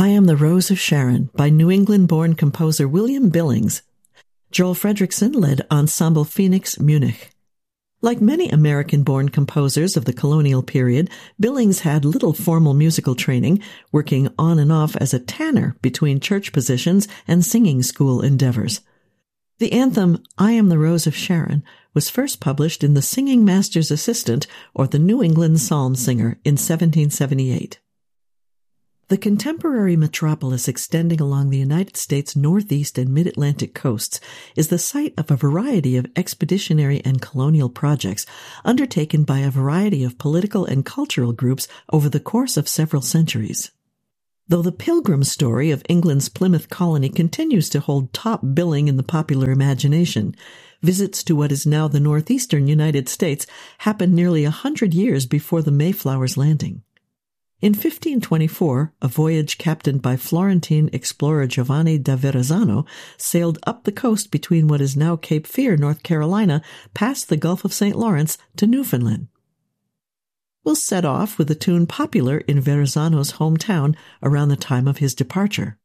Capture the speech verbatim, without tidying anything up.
I Am the Rose of Sharon by New England-born composer William Billings. Joel Fredrickson led Ensemble Phoenix Munich. Like many American-born composers of the colonial period, Billings had little formal musical training, working on and off as a tanner between church positions and singing school endeavors. The anthem, I Am the Rose of Sharon, was first published in the Singing Master's Assistant, or the New England Psalm Singer, in seventeen seventy-eight. The contemporary metropolis extending along the United States northeast and mid-Atlantic coasts is the site of a variety of expeditionary and colonial projects undertaken by a variety of political and cultural groups over the course of several centuries. Though the Pilgrim story of England's Plymouth colony continues to hold top billing in the popular imagination, visits to what is now the northeastern United States happened nearly a hundred years before the Mayflower's landing. In fifteen twenty-four, a voyage captained by Florentine explorer Giovanni da Verrazzano sailed up the coast between what is now Cape Fear, North Carolina, past the Gulf of Saint Lawrence to Newfoundland. We'll set off with a tune popular in Verrazzano's hometown around the time of his departure.